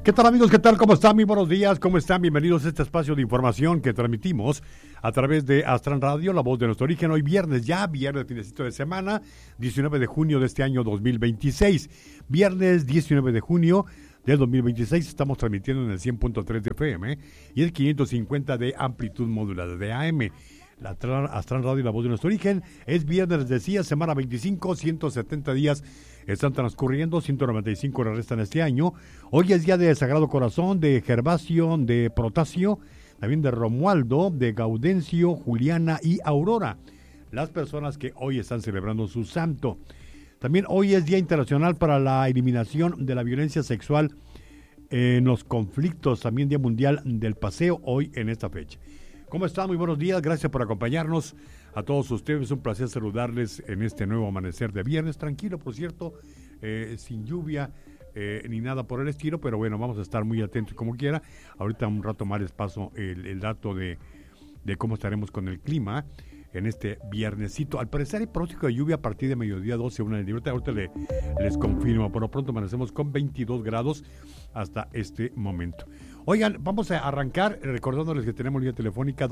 ¿Qué tal, amigos? ¿Qué tal? ¿Cómo están? Muy buenos días. ¿Cómo están? Bienvenidos a este espacio de información que transmitimos a través de Astran Radio, la voz de nuestro origen. Hoy viernes, finecito de semana, 19 de junio de este año 2026. Viernes 19 de junio del 2026, estamos transmitiendo en el 100.3 de FM y el 550 de amplitud modulada de AM. La Astran Radio, la voz de nuestro origen. Es viernes, les decía, semana 25, 170 días están transcurriendo, 195 horas restan este año. Hoy es día de Sagrado Corazón, de Gervasio, de Protasio, también de Romualdo, de Gaudencio, Juliana y Aurora, las personas que hoy están celebrando su santo. También hoy es Día Internacional para la Eliminación de la Violencia Sexual en los Conflictos, también Día Mundial del Paseo, hoy en esta fecha. ¿Cómo están? Muy buenos días, gracias por acompañarnos a todos ustedes. Es un placer saludarles en este nuevo amanecer de viernes, tranquilo, por cierto, sin lluvia ni nada por el estilo, pero bueno, vamos a estar muy atentos como quiera. Ahorita un rato más les paso el dato de cómo estaremos con el clima en este viernesito. Al parecer hay pronóstico de lluvia a partir de mediodía, 12, 1 del día. Ahorita les confirmo, por lo pronto amanecemos con 22 grados hasta este momento. Oigan, vamos a arrancar recordándoles que tenemos línea telefónica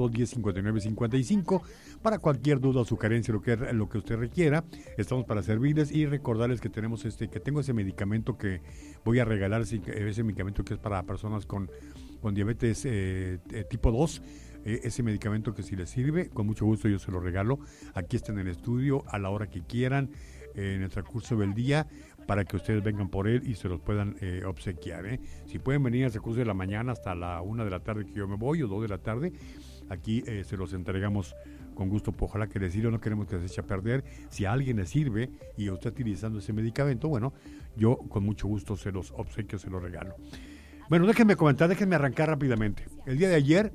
210-5955 para cualquier duda o sugerencia, lo que usted requiera. Estamos para servirles y recordarles que tenemos que tengo ese medicamento que voy a regalar, ese medicamento que es para personas con diabetes tipo 2. Ese medicamento que si les sirve, con mucho gusto yo se lo regalo. Aquí está en el estudio a la hora que quieran, en el transcurso del día, para que ustedes vengan por él y se los puedan obsequiar. Si pueden venir al transcurso de la mañana hasta la 1 de la tarde que yo me voy, o 2 de la tarde, aquí se los entregamos con gusto. Ojalá que les sirva, no queremos que se eche a perder. Si a alguien le sirve y usted está utilizando ese medicamento, bueno, yo con mucho gusto se los obsequio, se los regalo. Bueno, déjenme arrancar rápidamente. El día de ayer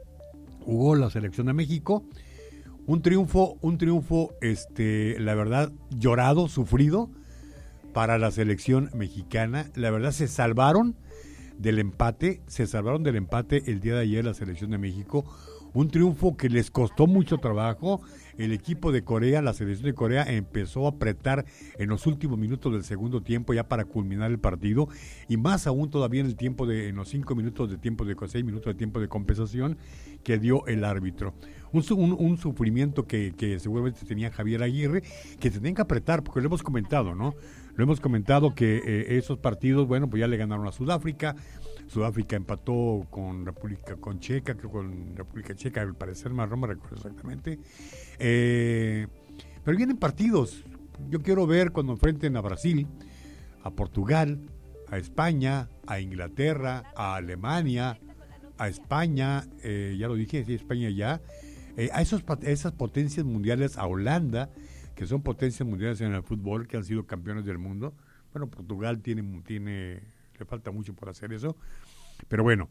jugó la selección de México, un triunfo, la verdad, llorado, sufrido para la selección mexicana. La verdad, se salvaron del empate el día de ayer la selección de México. Un triunfo que les costó mucho trabajo. El equipo de Corea, la selección de Corea, empezó a apretar en los últimos minutos del segundo tiempo ya para culminar el partido, y más aún todavía en los 6 minutos de tiempo de compensación que dio el árbitro. Un sufrimiento que seguramente tenía Javier Aguirre, que tenían que apretar, porque lo hemos comentado, ¿no? Lo hemos comentado que esos partidos, bueno, pues ya le ganaron a Sudáfrica. Sudáfrica empató con República Checa, al parecer, más no me recuerdo exactamente. Pero vienen partidos. Yo quiero ver cuando enfrenten a Brasil, a Portugal, a España, a Inglaterra, a Alemania, a España, ya lo dije, sí, España ya, a esas potencias mundiales, a Holanda, que son potencias mundiales en el fútbol, que han sido campeones del mundo. Bueno, Portugal le falta mucho por hacer eso, pero bueno,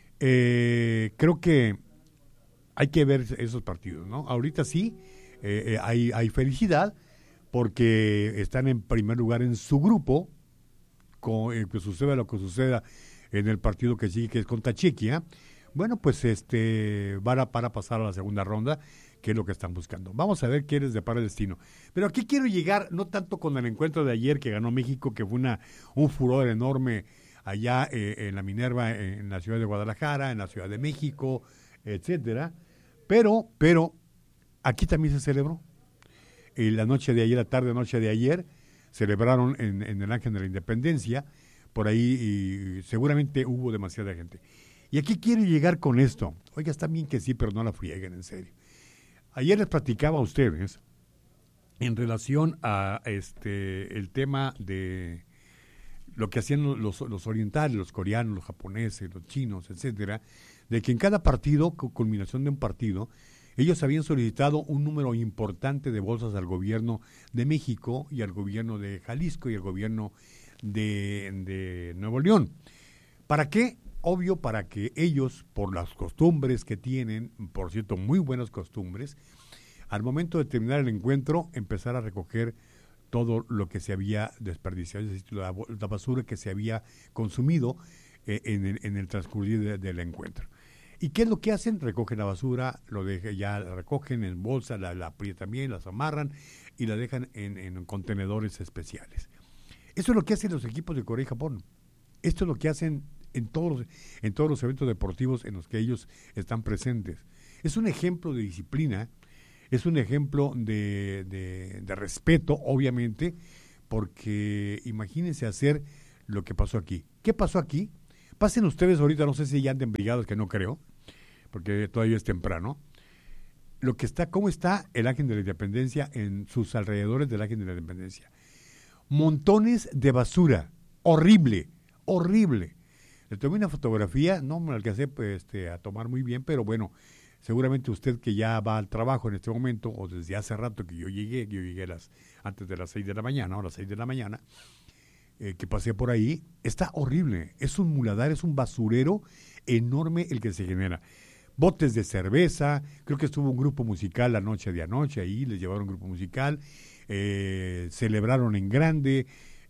creo que hay que ver esos partidos, ¿no? Ahorita sí, hay felicidad porque están en primer lugar en su grupo, que suceda lo que suceda en el partido que sigue, que es contra Chequia. Bueno, pues para pasar a la segunda ronda, que es lo que están buscando. Vamos a ver qué les depara el destino. Pero aquí quiero llegar, no tanto con el encuentro de ayer que ganó México, que fue un furor enorme allá en la Minerva, en la ciudad de Guadalajara, en la Ciudad de México, etcétera. Pero aquí también se celebró. La tarde-noche de ayer, celebraron en el Ángel de la Independencia, por ahí, y seguramente hubo demasiada gente. Y aquí quiero llegar con esto. Oiga, está bien que sí, pero no la frieguen, en serio. Ayer les platicaba a ustedes en relación a el tema de lo que hacían los orientales, los coreanos, los japoneses, los chinos, etcétera, de que en cada partido, culminación de un partido, ellos habían solicitado un número importante de bolsas al gobierno de México y al gobierno de Jalisco y al gobierno de Nuevo León. ¿Para qué? Obvio, para que ellos, por las costumbres que tienen, por cierto, muy buenas costumbres, al momento de terminar el encuentro, empezar a recoger todo lo que se había desperdiciado, es decir, la basura que se había consumido en el transcurrir del encuentro. ¿Y qué es lo que hacen? Recogen la basura, la recogen en bolsa, la aprietan bien, las amarran y la dejan en contenedores especiales. Eso es lo que hacen los equipos de Corea y Japón. Esto es lo que hacen en todos los eventos deportivos en los que ellos están presentes. Es un ejemplo de disciplina, es un ejemplo de respeto, obviamente, porque imagínense hacer lo que pasó aquí. ¿Qué pasó aquí? Pasen ustedes ahorita, no sé si ya anden brigados, que no creo, porque todavía es temprano. ¿Cómo está el Ángel de la Independencia en sus alrededores del Ángel de la Independencia? Montones de basura, horrible. Le tomé una fotografía, no me alcancé a tomar muy bien, pero bueno, seguramente usted que ya va al trabajo en este momento, o desde hace rato que yo llegué antes de las 6 de la mañana, o a las 6 de la mañana, que pasé por ahí, está horrible. Es un muladar, es un basurero enorme el que se genera. Botes de cerveza, creo que estuvo un grupo musical la noche de anoche ahí, les llevaron un grupo musical, celebraron en grande,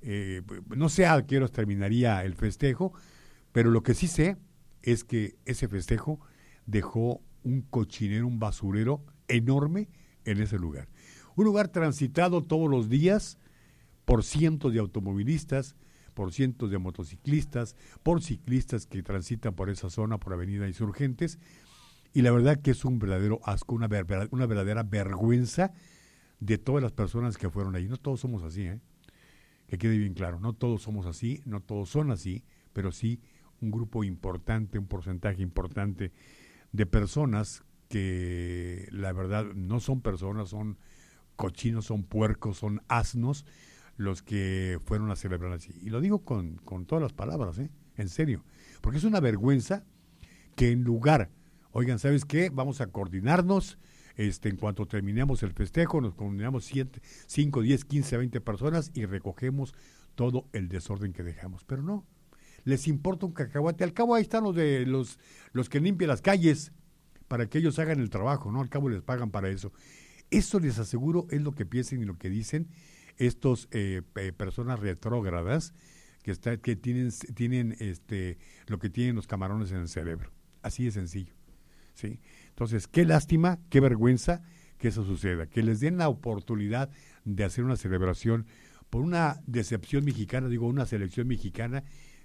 no sé a qué horas terminaría el festejo, pero lo que sí sé es que ese festejo dejó un cochinero, un basurero enorme en ese lugar. Un lugar transitado todos los días por cientos de automovilistas, por cientos de motociclistas, por ciclistas que transitan por esa zona, por Avenida Insurgentes, y la verdad que es un verdadero asco, una verdadera vergüenza de todas las personas que fueron ahí. No todos somos así, que quede bien claro, no todos somos así, no todos son así, pero sí un grupo importante, un porcentaje importante de personas que la verdad no son personas, son cochinos, son puercos, son asnos los que fueron a celebrar así. Y lo digo con todas las palabras, en serio, porque es una vergüenza que en lugar, oigan, ¿sabes qué? Vamos a coordinarnos, en cuanto terminemos el festejo, nos coordinamos 5, 10, 15, 20 personas y recogemos todo el desorden que dejamos. Pero no, les importa un cacahuate. Al cabo ahí están los que limpian las calles para que ellos hagan el trabajo, ¿no? Al cabo les pagan para eso. Eso les aseguro es lo que piensan y lo que dicen estos personas retrógradas que tienen lo que tienen los camarones en el cerebro. Así de sencillo, ¿sí? Entonces, qué lástima, qué vergüenza que eso suceda, que les den la oportunidad de hacer una celebración por una decepción mexicana, una selección mexicana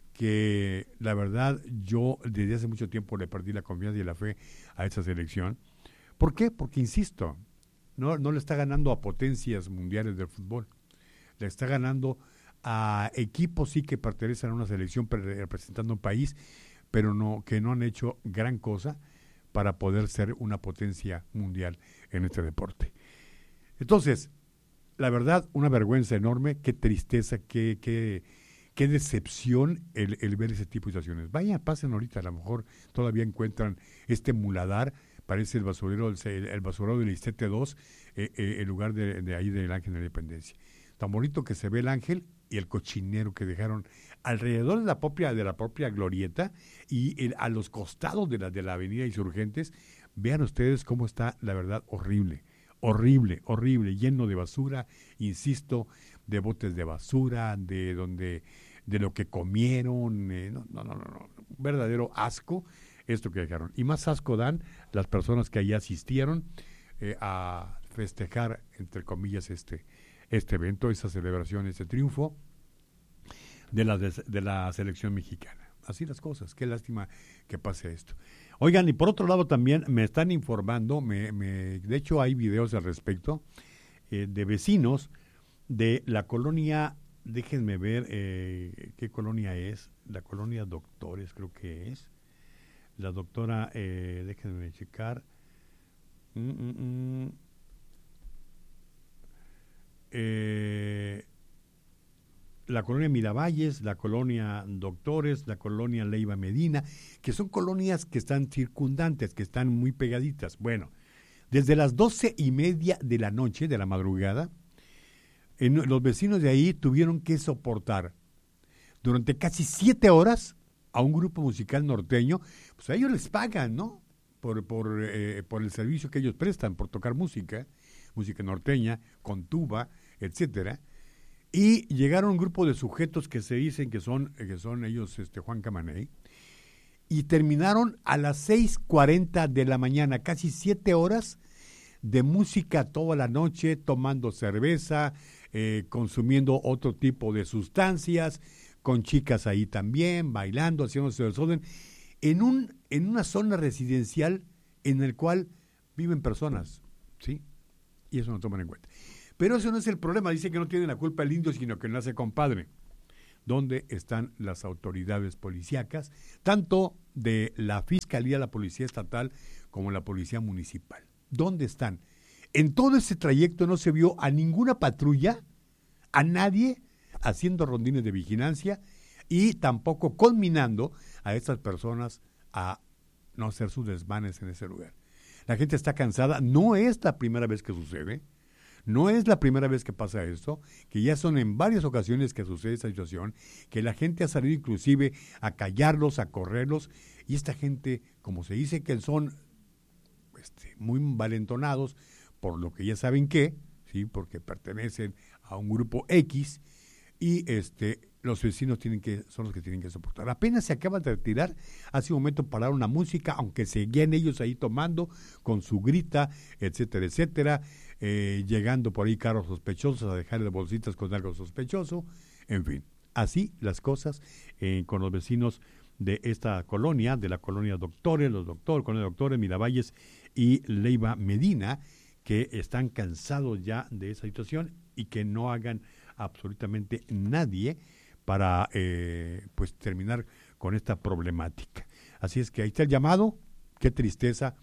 que la verdad yo desde hace mucho tiempo le perdí la confianza y la fe a esa selección. ¿Por qué? Porque, insisto, no le está ganando a potencias mundiales del fútbol, le está ganando a equipos sí que pertenecen a una selección representando un país, pero que no han hecho gran cosa para poder ser una potencia mundial en este deporte. Entonces, la verdad, una vergüenza enorme, qué tristeza, qué decepción el ver ese tipo de situaciones. Vayan, pasen ahorita, a lo mejor todavía encuentran este muladar, parece el basurero del Ixtete 2, el lugar de ahí del Ángel de la Independencia. Tan bonito que se ve el ángel y el cochinero que dejaron alrededor de la propia glorieta y a los costados de la avenida Insurgentes. Vean ustedes cómo está, la verdad, horrible, lleno de basura, insisto, de botes de basura, de lo que comieron, no, verdadero asco esto que dejaron. Y más asco dan las personas que allí asistieron a festejar, entre comillas, este evento, esta celebración, este triunfo de la selección mexicana. Así las cosas, qué lástima que pase esto. Oigan, y por otro lado también me están informando, de hecho hay videos al respecto, de vecinos de la colonia, déjenme ver qué colonia es, la colonia Doctores creo que es, la doctora, déjenme checar, la colonia Miravalles, la colonia Doctores, la colonia Leiva Medina, que son colonias que están circundantes, que están muy pegaditas. Bueno, desde las 12:30 de la noche, de la madrugada, los vecinos de ahí tuvieron que soportar durante casi 7 horas a un grupo musical norteño. Pues a ellos les pagan, ¿no? Por el servicio que ellos prestan, por tocar música norteña, con tuba, etcétera. Y llegaron un grupo de sujetos que se dicen que son ellos, Juan Camaney, y terminaron a las 6:40 de la mañana, casi 7 horas de música toda la noche, tomando cerveza, consumiendo otro tipo de sustancias, con chicas ahí también, bailando, haciéndose desorden, en una zona residencial en el cual viven personas, ¿sí? Y eso no toman en cuenta. Pero eso no es el problema, dice que no tiene la culpa el indio, sino que nace compadre. ¿Dónde están las autoridades policíacas, tanto de la Fiscalía, la Policía Estatal, como la Policía Municipal? ¿Dónde están? En todo ese trayecto no se vio a ninguna patrulla, a nadie haciendo rondines de vigilancia y tampoco conminando a estas personas a no hacer sus desmanes en ese lugar. La gente está cansada, no es la primera vez que sucede, no es la primera vez que pasa esto, que ya son en varias ocasiones que sucede esta situación, que la gente ha salido inclusive a callarlos, a correrlos, y esta gente, como se dice que son muy valentonados, por lo que ya saben que, ¿sí? Porque pertenecen a un grupo X, y los vecinos son los que tienen que soportar. Apenas se acaban de retirar, hace un momento pararon la música, aunque seguían ellos ahí tomando con su grita, etcétera, etcétera, llegando por ahí carros sospechosos a dejarle bolsitas con algo sospechoso, en fin, así las cosas con los vecinos de esta colonia, de la colonia Doctores, colonia Doctores, Miravalles y Leiva Medina, que están cansados ya de esa situación y que no hagan absolutamente nadie para pues terminar con esta problemática. Así es que ahí está el llamado, qué tristeza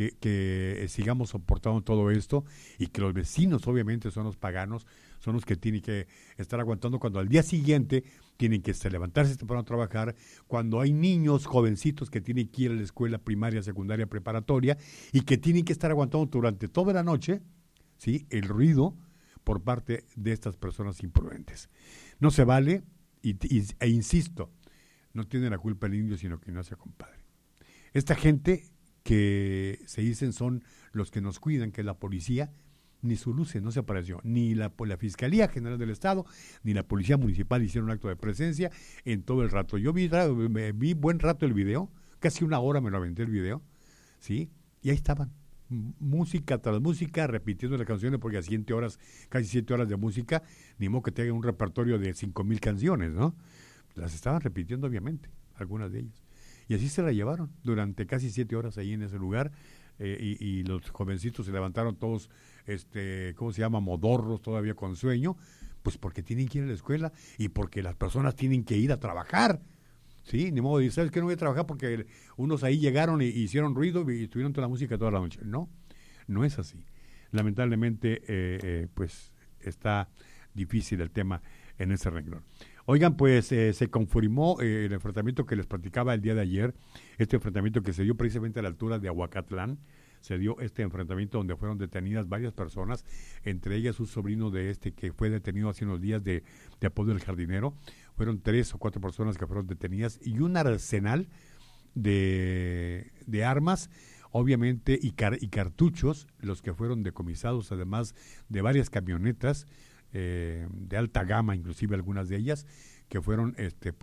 que sigamos soportando todo esto y que los vecinos obviamente son los paganos, son los que tienen que estar aguantando cuando al día siguiente tienen que levantarse temprano a trabajar, cuando hay niños jovencitos que tienen que ir a la escuela primaria, secundaria, preparatoria y que tienen que estar aguantando durante toda la noche, ¿sí? El ruido por parte de estas personas imprudentes. No se vale, e insisto, no tiene la culpa el indio, sino que no se compadre. Esta gente que se dicen son los que nos cuidan, que es la policía, ni su luce no se apareció, ni la Fiscalía General del Estado, ni la Policía Municipal hicieron un acto de presencia en todo el rato. Yo vi buen rato el video, casi una hora me lo aventé el video, ¿sí? Y ahí estaban, música tras música, repitiendo las canciones, porque a casi 7 horas de música, ni modo que te hagan un repertorio de 5,000 canciones, ¿no? Las estaban repitiendo, obviamente, algunas de ellas. Y así se la llevaron durante casi 7 horas ahí en ese lugar, y los jovencitos se levantaron todos, ¿cómo se llama? Modorros, todavía con sueño, pues porque tienen que ir a la escuela y porque las personas tienen que ir a trabajar. Sí, ni modo de decir, ¿sabes qué? No voy a trabajar porque unos ahí llegaron y hicieron ruido y estuvieron toda la música toda la noche. No, no es así. Lamentablemente, pues está difícil el tema en ese renglón. Oigan, pues se confirmó el enfrentamiento que les platicaba el día de ayer, este enfrentamiento que se dio precisamente a la altura de Ahuacatlán. Se dio este enfrentamiento donde fueron detenidas varias personas, entre ellas un sobrino de que fue detenido hace unos días de apodo del jardinero. Fueron 3 o 4 personas que fueron detenidas y un arsenal de armas, obviamente, y cartuchos, los que fueron decomisados, además de varias camionetas de alta gama, inclusive algunas de ellas, que fueron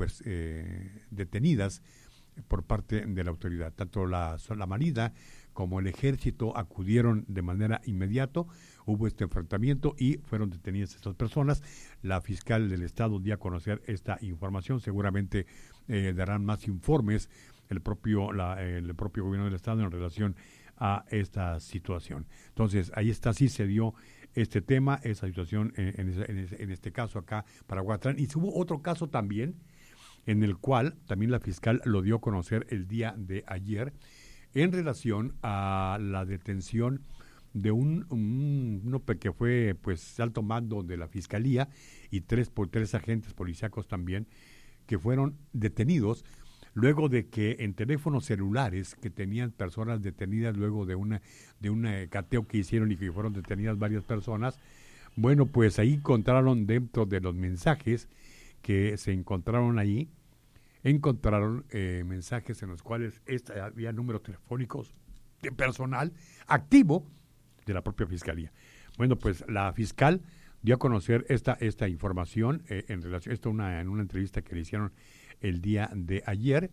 detenidas por parte de la autoridad. Tanto la Marina como el Ejército acudieron de manera inmediata, hubo este enfrentamiento y fueron detenidas estas personas. La fiscal del Estado dio a conocer esta información, seguramente darán más informes el propio gobierno del Estado en relación a esta situación. Entonces, ahí está, sí se dio este tema, esa situación en este caso acá para Ahuacatlán. Y hubo otro caso también, en el cual también la fiscal lo dio a conocer el día de ayer, en relación a la detención de uno que fue pues alto mando de la fiscalía y tres agentes policíacos también, que fueron detenidos luego de que en teléfonos celulares que tenían personas detenidas luego de un cateo que hicieron y que fueron detenidas varias personas, bueno, pues ahí encontraron dentro de los mensajes que se encontraron ahí, encontraron mensajes en los cuales había números telefónicos de personal activo de la propia fiscalía. Bueno, pues la fiscal dio a conocer esta información en relación en una entrevista que le hicieron el día de ayer,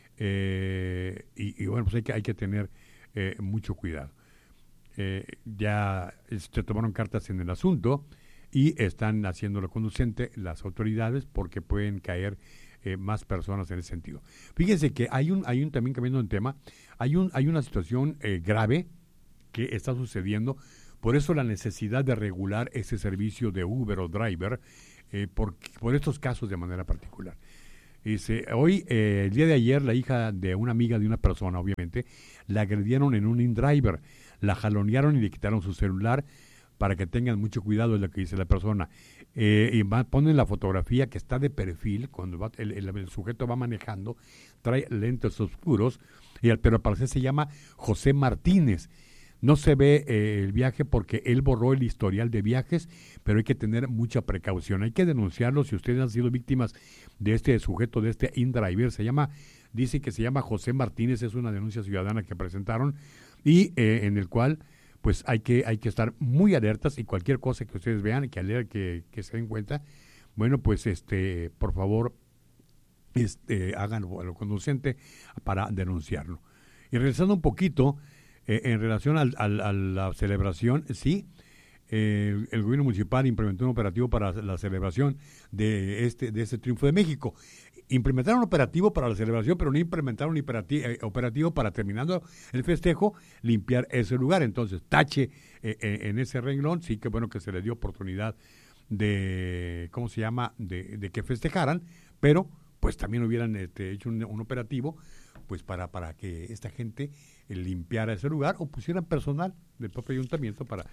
y bueno, pues hay que tener mucho cuidado. Ya se tomaron cartas en el asunto. y están haciéndolo conducente las autoridades porque pueden caer más personas en ese sentido. Fíjense que hay un también cambiando de tema, hay una situación grave que está sucediendo, por eso la necesidad de regular ese servicio de Uber o Driver por estos casos de manera particular. Dice, hoy, el día de ayer, la hija de una amiga de una persona, obviamente, la agredieron en un InDriver, la jalonearon y le quitaron su celular para que tengan mucho cuidado, es lo que dice la persona. Ponen la fotografía que está de perfil, cuando el sujeto va manejando, trae lentes oscuros, pero al parecer se llama José Martínez. No se ve el viaje porque él borró el historial de viajes, pero hay que tener mucha precaución. Hay que denunciarlo si ustedes han sido víctimas de este sujeto, de este InDriver. Dice que se llama José Martínez, es una denuncia ciudadana que presentaron y en el cual pues hay que estar muy alertas y cualquier cosa que ustedes vean, que se den cuenta, bueno, pues por favor, hagan lo conducente para denunciarlo. Y regresando un poquito, en relación a la celebración, sí, el gobierno municipal implementó un operativo para la celebración de este triunfo de México. Implementaron un operativo para la celebración, pero no implementaron un operativo para, terminando el festejo, limpiar ese lugar. Entonces, tache en ese renglón, sí que bueno que se le dio oportunidad de, ¿cómo se llama?, de que festejaran, pero pues también hubieran hecho un operativo pues para que esta gente limpiara ese lugar o pusieran personal del propio ayuntamiento para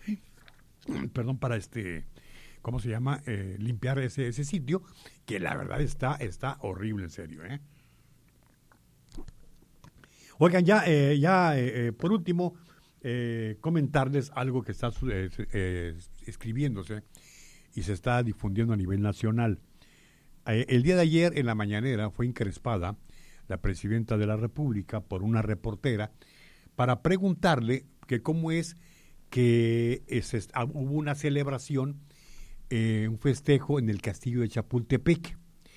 ¿cómo se llama?, limpiar ese sitio, que la verdad está horrible, en serio, Oigan, por último, comentarles algo que está escribiéndose y se está difundiendo a nivel nacional. El día de ayer, en la mañanera, fue increspada la presidenta de la República por una reportera para preguntarle que cómo es que hubo una celebración, un festejo en el castillo de Chapultepec.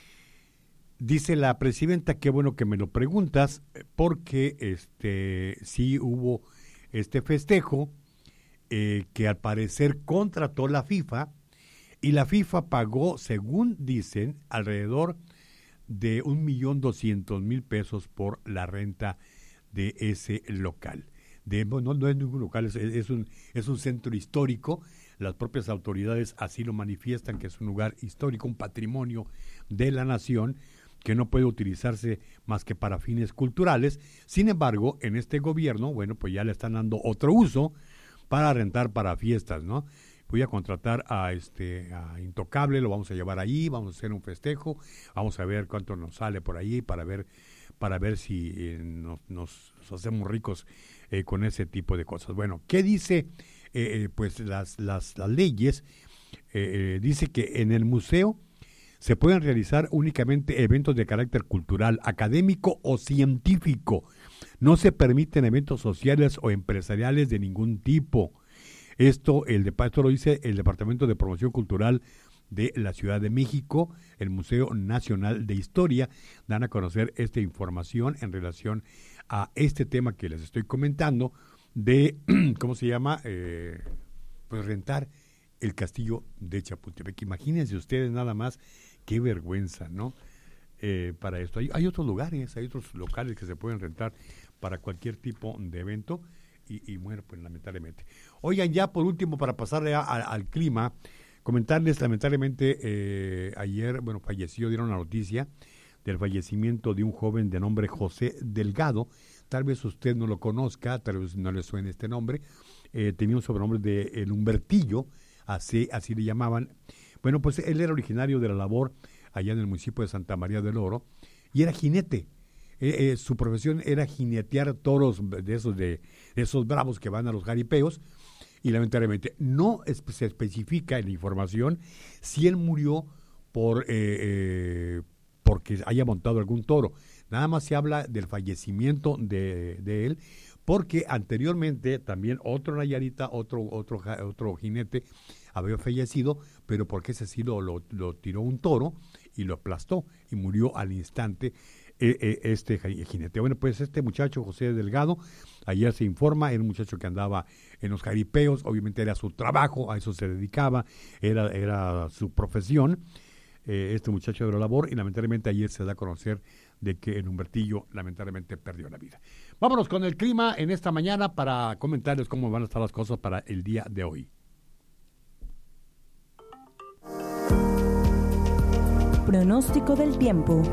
Dice la presidenta, qué bueno que me lo preguntas, porque sí hubo este festejo que al parecer contrató la FIFA, y la FIFA pagó, según dicen, alrededor de 1,200,000 pesos por la renta de ese local. No es ningún local, es un centro histórico. Las propias autoridades así lo manifiestan, que es un lugar histórico, un patrimonio de la nación, que no puede utilizarse más que para fines culturales. Sin embargo, en este gobierno, bueno, pues ya le están dando otro uso para rentar para fiestas, ¿no? Voy a contratar a Intocable, lo vamos a llevar ahí, vamos a hacer un festejo, vamos a ver cuánto nos sale por ahí para ver si nos hacemos ricos con ese tipo de cosas. Bueno, ¿qué dice pues las leyes? Dice que en el museo se pueden realizar únicamente eventos de carácter cultural, académico o científico. No se permiten eventos sociales o empresariales de ningún tipo. Esto lo dice el Departamento de Promoción Cultural de la Ciudad de México. El Museo Nacional de Historia dan a conocer esta información en relación a este tema que les estoy comentando de, ¿cómo se llama?, pues rentar el castillo de Chapultepec. Imagínense ustedes nada más, qué vergüenza, ¿no? Para esto. Hay otros lugares, hay otros locales que se pueden rentar para cualquier tipo de evento y bueno, pues lamentablemente. Oigan, ya por último, para pasarle al clima, comentarles, lamentablemente, ayer, bueno, dieron la noticia del fallecimiento de un joven de nombre José Delgado. Tal vez usted no lo conozca, tal vez no le suene este nombre. Tenía un sobrenombre de El Humbertillo, así le llamaban. Bueno, pues él era originario de La Labor, allá en el municipio de Santa María del Oro, y era jinete. Su profesión era jinetear toros de esos bravos que van a los jaripeos, y lamentablemente no se especifica en la información si él murió porque haya montado algún toro. Nada más se habla del fallecimiento de él, porque anteriormente también otro nayarita, otro jinete había fallecido, pero porque ese sí lo tiró un toro y lo aplastó y murió al instante este jinete. Bueno, pues este muchacho, José Delgado, ayer se informa, era un muchacho que andaba en los jaripeos, obviamente era su trabajo, a eso se dedicaba, era su profesión, este muchacho de la labor, y lamentablemente ayer se da a conocer de que en Humbertillo lamentablemente perdió la vida. Vámonos con el clima en esta mañana para comentarles cómo van a estar las cosas para el día de hoy. Pronóstico del tiempo.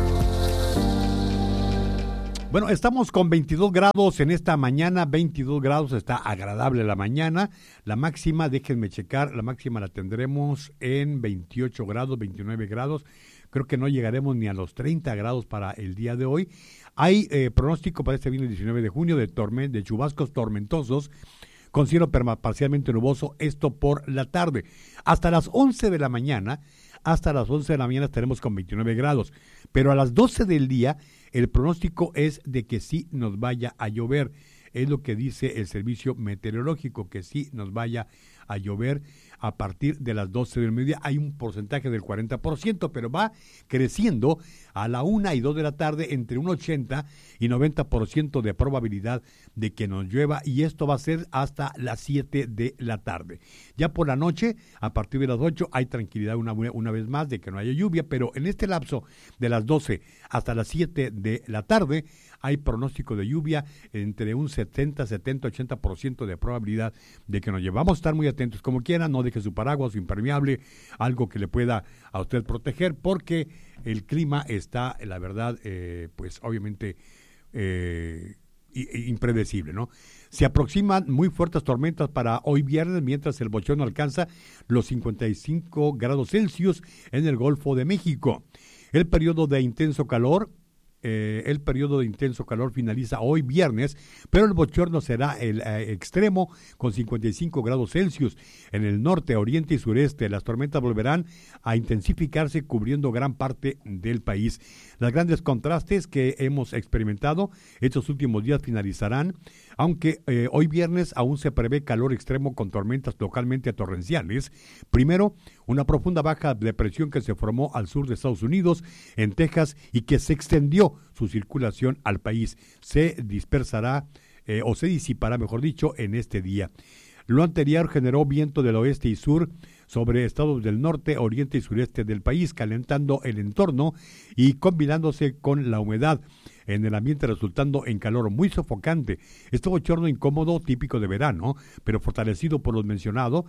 Bueno, estamos con 22 grados en esta mañana, 22 grados, está agradable la mañana. La máxima, déjenme checar, la máxima la tendremos en 28 grados, 29 grados. Creo que no llegaremos ni a los 30 grados para el día de hoy. Hay pronóstico para este viernes 19 de junio de chubascos tormentosos con cielo parcialmente nuboso, esto por la tarde. Hasta las 11 de la mañana estaremos con 29 grados. Pero a las 12 del día, el pronóstico es de que sí nos vaya a llover. Es lo que dice el servicio meteorológico, que sí nos vaya a llover a partir de las 12 del mediodía. Hay un porcentaje del 40%, pero va creciendo a la 1 y 2 de la tarde entre un 80 y 90% de probabilidad de que nos llueva, y esto va a ser hasta las 7 de la tarde. Ya por la noche, a partir de las 8, hay tranquilidad una vez más de que no haya lluvia, pero en este lapso de las 12 hasta las 7 de la tarde, hay pronóstico de lluvia entre un 70, 80% de probabilidad de que nos lleve. Vamos a estar muy atentos como quiera, no deje su paraguas, su impermeable, algo que le pueda a usted proteger, porque el clima está, la verdad, pues obviamente impredecible, ¿no? Se aproximan muy fuertes tormentas para hoy viernes, mientras el bochorno alcanza los 55 grados Celsius en el Golfo de México. El periodo de intenso calor finaliza hoy viernes, pero el bochorno será el extremo con 55 grados Celsius. En el norte, oriente y sureste, las tormentas volverán a intensificarse, cubriendo gran parte del país. Los grandes contrastes que hemos experimentado estos últimos días finalizarán, aunque hoy viernes aún se prevé calor extremo con tormentas localmente torrenciales. Primero, una profunda baja de presión que se formó al sur de Estados Unidos, en Texas, y que se extendió su circulación al país. Se disipará, mejor dicho, en este día. Lo anterior generó viento del oeste y sur sobre estados del norte, oriente y sureste del país, calentando el entorno y combinándose con la humedad en el ambiente, resultando en calor muy sofocante. Este bochorno incómodo típico de verano, pero fortalecido por los mencionados,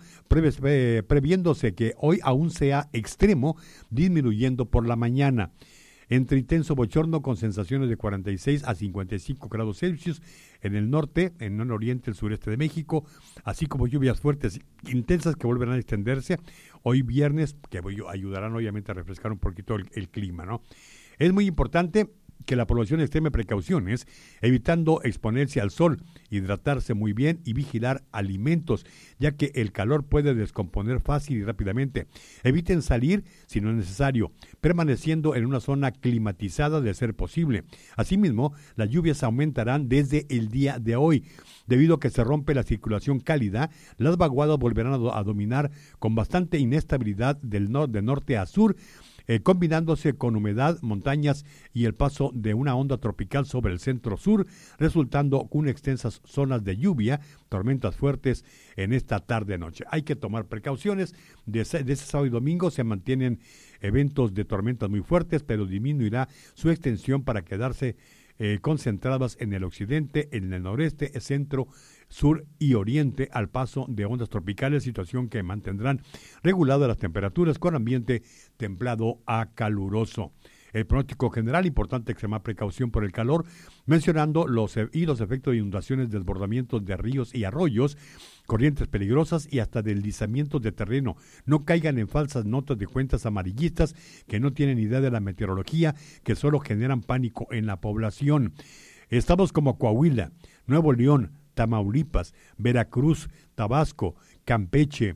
previéndose que hoy aún sea extremo, disminuyendo por la mañana. Entre intenso bochorno con sensaciones de 46 a 55 grados Celsius en el norte, en el oriente, el sureste de México, así como lluvias fuertes intensas que volverán a extenderse hoy viernes, que ayudarán obviamente a refrescar un poquito el clima, ¿no? Es muy importante que la población extreme precauciones, evitando exponerse al sol, hidratarse muy bien y vigilar alimentos, ya que el calor puede descomponer fácil y rápidamente. Eviten salir si no es necesario, permaneciendo en una zona climatizada de ser posible. Asimismo, las lluvias aumentarán desde el día de hoy. Debido a que se rompe la circulación cálida, las vaguadas volverán a dominar con bastante inestabilidad de norte a sur, combinándose con humedad, montañas y el paso de una onda tropical sobre el centro-sur, resultando con extensas zonas de lluvia, tormentas fuertes en esta tarde-noche. Hay que tomar precauciones. De ese sábado y domingo se mantienen eventos de tormentas muy fuertes, pero disminuirá su extensión para quedarse concentradas en el occidente, en el noreste, centro, sur y oriente, al paso de ondas tropicales, situación que mantendrán reguladas las temperaturas con ambiente templado a caluroso. El pronóstico general, importante extremar precaución por el calor, mencionando los efectos de inundaciones, desbordamientos de ríos y arroyos, corrientes peligrosas y hasta deslizamientos de terreno. No caigan en falsas notas de cuentas amarillistas que no tienen idea de la meteorología, que solo generan pánico en la población. Estados como Coahuila, Nuevo León, Tamaulipas, Veracruz, Tabasco, Campeche,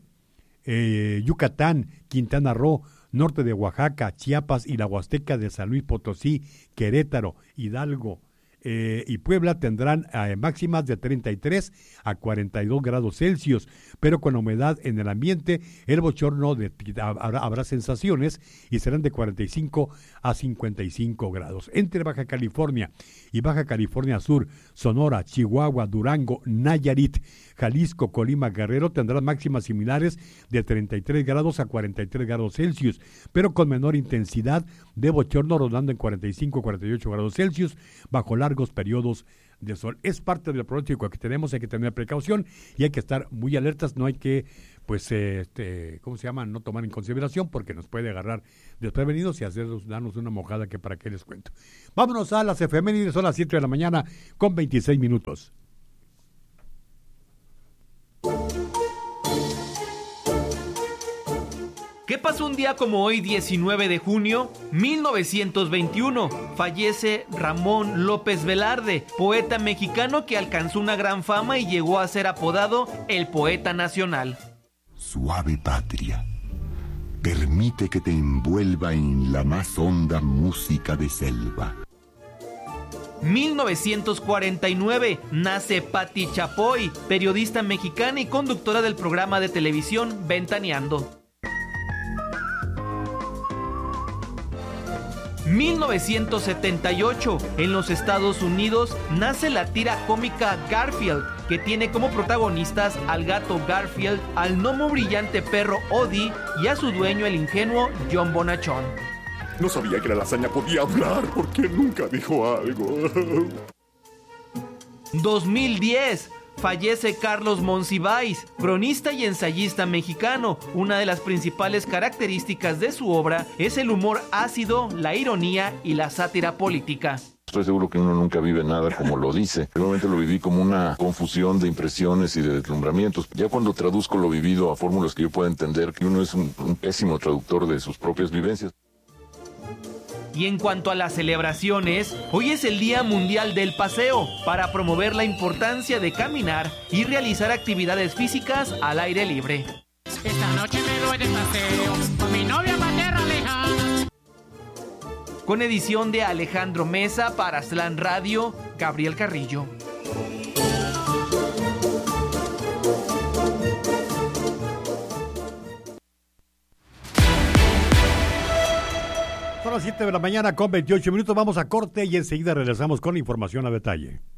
Yucatán, Quintana Roo, norte de Oaxaca, Chiapas y la Huasteca de San Luis Potosí, Querétaro, Hidalgo, y Puebla tendrán máximas de 33 a 42 grados Celsius, pero con humedad en el ambiente, el bochorno habrá sensaciones y serán de 45 a 55 grados. Entre Baja California y Baja California Sur, Sonora, Chihuahua, Durango, Nayarit, Jalisco, Colima, Guerrero tendrán máximas similares de 33 grados a 43 grados Celsius, pero con menor intensidad de bochorno, rondando en 45 a 48 grados Celsius bajo largos periodos de sol. Es parte del pronóstico que tenemos, hay que tener precaución y hay que estar muy alertas, no hay que, pues, ¿cómo se llama? No tomar en consideración porque nos puede agarrar desprevenidos y darnos una mojada que para qué les cuento. Vámonos a las efemérides, son las 7 de la mañana con 26 minutos. ¿Qué pasó un día como hoy, 19 de junio? 1921. Fallece Ramón López Velarde, poeta mexicano que alcanzó una gran fama y llegó a ser apodado el poeta nacional. Suave patria, permite que te envuelva en la más honda música de selva. 1949. Nace Patti Chapoy, periodista mexicana y conductora del programa de televisión Ventaneando. 1978. En los Estados Unidos nace la tira cómica Garfield, que tiene como protagonistas al gato Garfield, al gnomo brillante perro Odie y a su dueño el ingenuo John Bonachón. No sabía que la lasaña podía hablar porque nunca dijo algo. 2010. Fallece Carlos Monsiváis, cronista y ensayista mexicano. Una de las principales características de su obra es el humor ácido, la ironía y la sátira política. Estoy seguro que uno nunca vive nada como lo dice. Realmente lo viví como una confusión de impresiones y de deslumbramientos. Ya cuando traduzco lo vivido a fórmulas que yo pueda entender, que uno es un pésimo traductor de sus propias vivencias. Y en cuanto a las celebraciones, hoy es el Día Mundial del Paseo, para promover la importancia de caminar y realizar actividades físicas al aire libre. Esta noche me voy de paseo con mi novia a tierra lejana. Con edición de Alejandro Mesa para Aztlán Radio, Gabriel Carrillo. Son las 7 de la mañana con 28 minutos, vamos a corte y enseguida regresamos con la información a detalle.